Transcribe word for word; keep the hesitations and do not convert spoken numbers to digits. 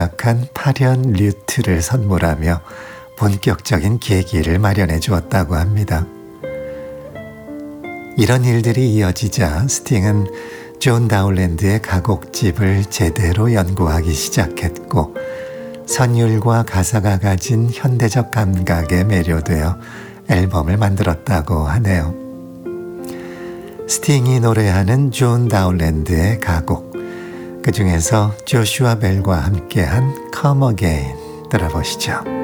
약한 파련 류트를 선물하며 본격적인 계기를 마련해 주었다고 합니다. 이런 일들이 이어지자 스팅은 존 다울랜드의 가곡집을 제대로 연구하기 시작했고 선율과 가사가 가진 현대적 감각에 매료되어 앨범을 만들었다고 하네요. 스팅이 노래하는 존 다울랜드의 가곡, 그 중에서 조슈아 벨과 함께한 Come Again 들어보시죠.